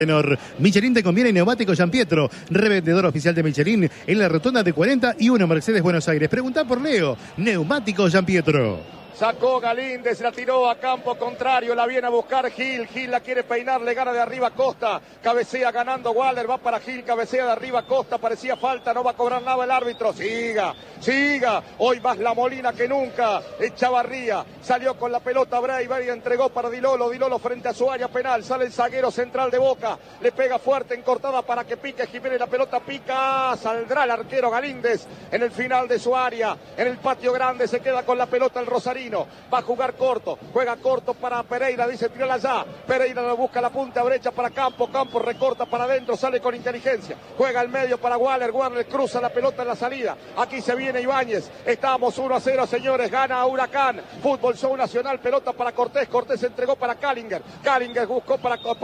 Michelin te conviene. Neumático Giampietro, revendedor oficial de Michelin en la rotonda de 41 Mercedes, Buenos Aires. Preguntá por Leo. Neumático Giampietro. Sacó Galíndez, la tiró a campo contrario, la viene a buscar Gil. Gil la quiere peinar, le gana de arriba Costa. Cabecea ganando Waller, va para Gil, cabecea de arriba Costa. Parecía falta, no va a cobrar nada el árbitro. Siga, siga. Hoy más la Molina que nunca. Echavarría salió con la pelota Bray entregó para Dilolo. Dilolo frente a su área penal. Sale el zaguero central de Boca. Le pega fuerte en cortada para que pique Jiménez. La pelota pica. Saldrá el arquero Galíndez en el final de su área. En el patio grande se queda con la pelota el Rosarino. Va a jugar corto, juega corto para Pereira, dice tirala allá. Pereira lo busca la punta derecha para Campo, Campo recorta para adentro, sale con inteligencia. Juega al medio para Waller, Waller cruza la pelota en la salida. Aquí se viene Ibáñez, estamos 1-0 señores, gana Huracán. Fútbol Show Nacional, pelota para Cortés, Cortés entregó para Callinger. Callinger buscó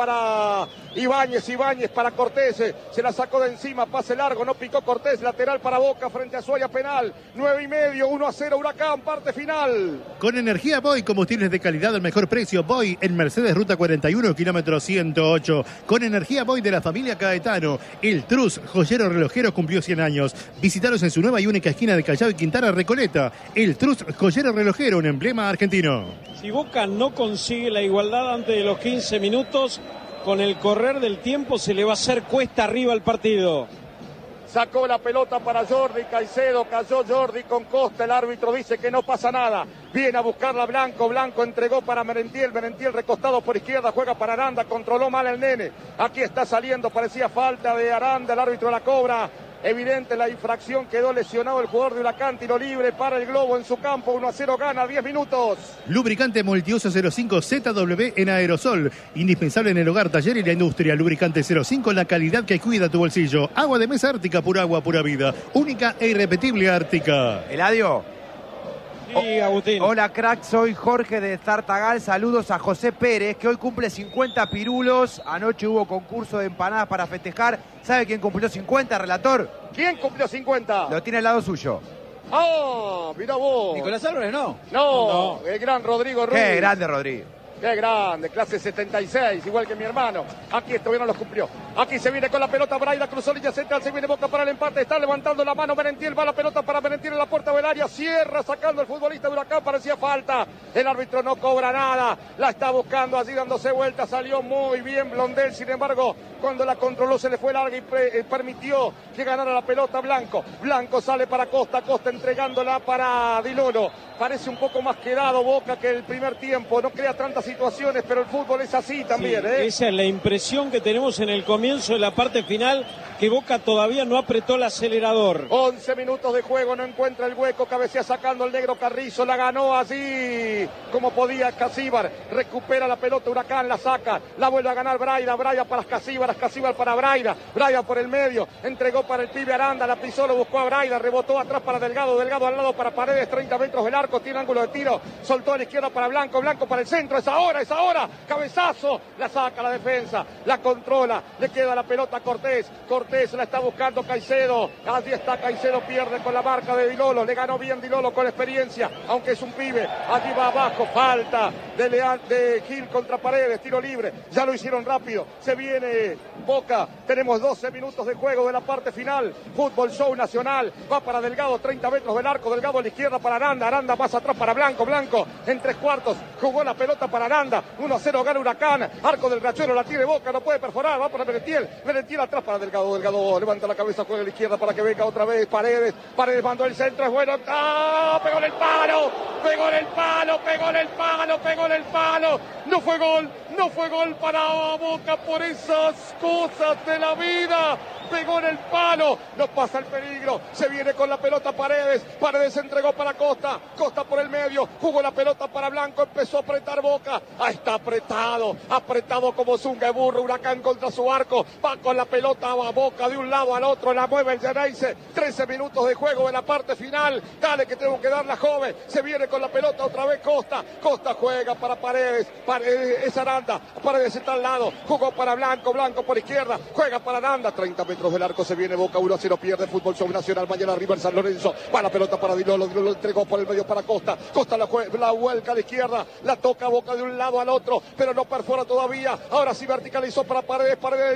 para Ibáñez, Ibáñez para Cortés, se la sacó de encima, pase largo, no picó Cortés, lateral para Boca frente a su área penal. 9:30, 1-0 Huracán, parte final. Con energía Boy, combustibles de calidad al mejor precio. Boy en Mercedes, ruta 41, kilómetro 108. Con energía Boy de la familia Caetano. El Trus, joyero relojero, cumplió 100 años. Visitaros en su nueva y única esquina de Callao y Quintana, Recoleta. El Trus, joyero relojero, un emblema argentino. Si Boca no consigue la igualdad antes de los 15 minutos, con el correr del tiempo se le va a hacer cuesta arriba al partido. Sacó la pelota para Jordi Caicedo, cayó Jordi con Costa, el árbitro dice que no pasa nada. Viene a buscarla Blanco, Blanco entregó para Merentiel, Merentiel recostado por izquierda, juega para Aranda, controló mal el nene. Aquí está saliendo, parecía falta de Aranda, el árbitro la cobra. Evidente la infracción, quedó lesionado el jugador de Huracán, tiro libre para el Globo en su campo, 1-0 gana, 10 minutos. Lubricante Multiuso 05 ZW en aerosol, indispensable en el hogar, taller y la industria. Lubricante 05, la calidad que cuida tu bolsillo. Agua de mesa Ártica, pura agua, pura vida. Única e irrepetible Ártica. Eladio. Sí, Agustín. Hola crack, soy Jorge de Tartagal, saludos a José Pérez, que hoy cumple 50 pirulos, anoche hubo concurso de empanadas para festejar, ¿sabe quién cumplió 50, relator? ¿Quién cumplió 50? Lo tiene al lado suyo. ¡Ah! Mirá vos. Nicolás Álvarez, ¿no? No, el gran Rodrigo Ruiz. Qué grande, Rodrigo. Qué grande, clase 76, igual que mi hermano. Aquí estuvieron, los cumplió. Aquí se viene con la pelota Braida, cruzó línea central, se viene Boca para el empate, está levantando la mano Merentiel, va la pelota para Merentiel en la puerta del área, cierra, sacando el futbolista de Huracán, parecía falta. El árbitro no cobra nada, la está buscando allí dándose vuelta, salió muy bien Blondel, sin embargo, cuando la controló se le fue larga y permitió que ganara la pelota Blanco. Blanco sale para Costa, Costa entregándola para Dilolo. Parece un poco más quedado Boca que el primer tiempo, no crea tantas situaciones, pero el fútbol es así también. Sí, esa es la impresión que tenemos en el comienzo de la parte final, que Boca todavía no apretó el acelerador. 11 minutos de juego, no encuentra el hueco, cabecea sacando el negro Carrizo, la ganó allí como podía Casíbar, recupera la pelota Huracán, la saca, la vuelve a ganar Braida, Braida para Casíbar, Casíbar para Braida, Braida por el medio, entregó para el pibe Aranda, la pisó, lo buscó a Braida, rebotó atrás para Delgado, Delgado al lado para Paredes, 30 metros del arco, tiene ángulo de tiro, soltó a la izquierda para Blanco, Blanco para el centro, es ahora, cabezazo, la saca la defensa, la controla, le queda la pelota a Cortés, Cortés la está buscando Caicedo, allí está Caicedo, pierde con la marca de Dilolo, le ganó bien Dilolo con experiencia, aunque es un pibe, allí va abajo, falta de Gil contra Paredes, tiro libre, ya lo hicieron rápido, se viene Boca, tenemos 12 minutos de juego de la parte final, Fútbol Show Nacional, va para Delgado, 30 metros del arco, Delgado a la izquierda para Aranda, Aranda más atrás para Blanco, Blanco en 3/4, jugó la pelota para Aranda, 1-0 gana Huracán, arco del Rachuelo, la tiene Boca, no puede perforar, va para Merentiel, Merentiel atrás para Delgado, Delgado levanta la cabeza, juega a la izquierda para que venga otra vez Paredes, Paredes mandó el centro, es bueno, ¡ah! Pegó en el palo, pegó en el palo, pegó en el palo, pegó en el palo, no fue gol para Boca por esas cosas de la vida. Pegó en el palo, no pasa el peligro, se viene con la pelota Paredes, Paredes entregó para Costa, Costa por el medio, jugó la pelota para Blanco, empezó a apretar Boca, está apretado como zunga de burro, Huracán contra su arco, va con la pelota a Boca de un lado al otro, la mueve el Geneise, 13 minutos de juego de la parte final, dale que tengo que dar la joven, se viene con la pelota otra vez Costa, Costa juega para Paredes, Paredes es Aranda, Paredes está al lado, jugó para Blanco, Blanco por izquierda, juega para Aranda, 30 metros metros del arco, se viene Boca 1-0, pierde Fútbol Show Nacional, mañana arriba en San Lorenzo, va la pelota para Dinolo, Dinolo entregó por el medio para Costa, Costa la vuelca a la izquierda, la toca Boca de un lado al otro, pero no perfora todavía, ahora sí verticalizó para Paredes, Paredes